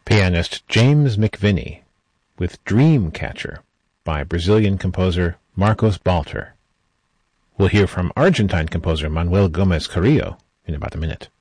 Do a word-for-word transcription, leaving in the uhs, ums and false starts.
pianist James McVinney with Dreamcatcher by Brazilian composer Marcos Balter. We'll hear from Argentine composer Manuel Gomez Carrillo in about a minute.